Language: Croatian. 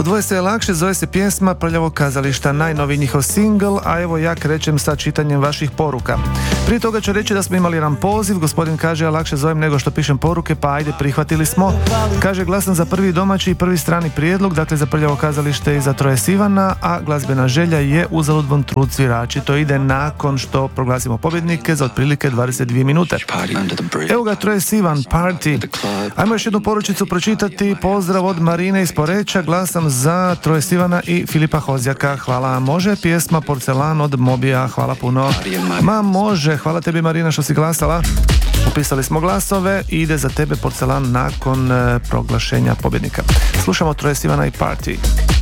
U dvoje se je lakše, zove se pjesma Prljavog kazališta, najnoviji njihov singl, a evo ja krećem sa čitanjem vaših poruka. Prije toga ću reći da smo imali jedan poziv, gospodin kaže ja lakše zovem nego što pišem poruke, pa ajde prihvatili smo. Kaže glasam za prvi domaći i prvi strani prijedlog, dakle za Prljavo kazalište i za Troje Sivana, a glazbena želja je Uzalud von trud svirači. To ide nakon što proglasimo pobjednike za otprilike 22 minute. Evo ga Troje Sivan, Party. Ajmo još jednu poručicu pročitati. Pozdrav od Marine iz Poreča, glasam za Troje Sivana i Filipa Hozjaka. Hvala. Može pjesma Porcelan od Mobija, hvala puno. Ma može, hvala tebi Marina što si glasala. Upisali smo glasove i ide za tebe Porcelan nakon proglašenja pobjednika. Slušamo Troje Sivana i Party.